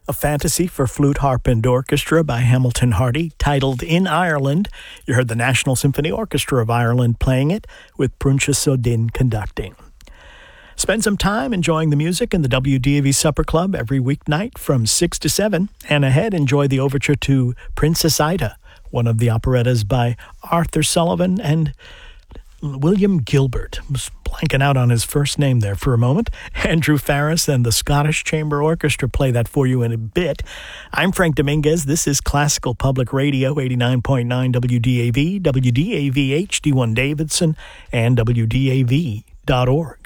a fantasy for flute, harp, and orchestra by Hamilton Hardy, titled In Ireland. You heard the National Symphony Orchestra of Ireland playing it, with Bruncha Sodin conducting. Spend some time enjoying the music in the WDAV Supper Club every weeknight from 6 to 7, and ahead enjoy the overture to Princess Ida, one of the operettas by Arthur Sullivan and William Gilbert. I was blanking out on his first name there for a moment. Andrew Farris and the Scottish Chamber Orchestra play that for you in a bit. I'm Frank Dominguez. This is Classical Public Radio, 89.9 WDAV, WDAV HD1 Davidson, and WDAV.org.